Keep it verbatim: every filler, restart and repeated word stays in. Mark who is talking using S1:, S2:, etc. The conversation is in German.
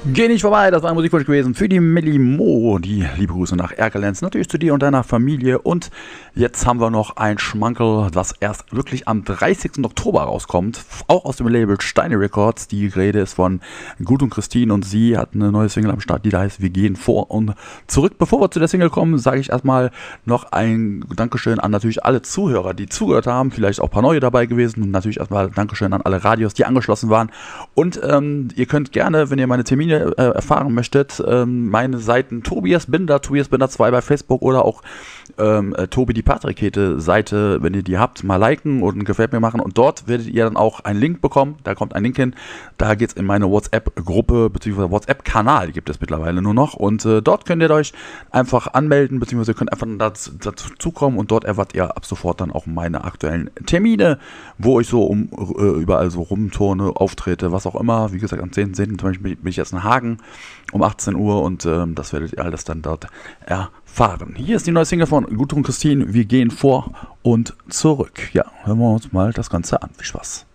S1: Geh nicht vorbei, das war ein Musikwunsch gewesen für die Millie Mo. Die liebe Grüße nach Erkelenz, natürlich zu dir und deiner Familie. Und jetzt haben wir noch ein Schmankerl, was erst wirklich am dreißigsten Oktober rauskommt. Auch aus dem Label Steine Records. Die Rede ist von Gut und Christine und sie hat eine neue Single am Start, die da heißt Wir gehen vor und zurück. Bevor wir zu der Single kommen, sage ich erstmal noch ein Dankeschön an natürlich alle Zuhörer, die zugehört haben. Vielleicht auch ein paar neue dabei gewesen. Und natürlich erstmal Dankeschön an alle Radios, die angeschlossen waren. Und ähm, ihr könnt gerne, wenn ihr meine Termine Äh, erfahren möchtet, ähm, meine Seiten Tobias Binder, Tobias Binder zwei bei Facebook oder auch ähm, äh, Tobi die Paarrakete Seite, wenn ihr die habt, mal liken und ein Gefällt mir machen und dort werdet ihr dann auch einen Link bekommen, da kommt ein Link hin, da geht's in meine WhatsApp-Gruppe bzw. WhatsApp-Kanal, gibt es mittlerweile nur noch und äh, dort könnt ihr euch einfach anmelden bzw. ihr könnt einfach dazu, dazu zukommen und dort erwartet ihr ab sofort dann auch meine aktuellen Termine, wo ich so um äh, überall so rumturne, auftrete, was auch immer, wie gesagt am zehnten zehnten zum Beispiel bin ich jetzt in Hagen um achtzehn Uhr und ähm, das werdet ihr alles dann dort erfahren. Hier ist die neue Single von Gudrun Christine, Wir gehen vor und zurück. Ja, hören wir uns mal das Ganze an. Viel Spaß.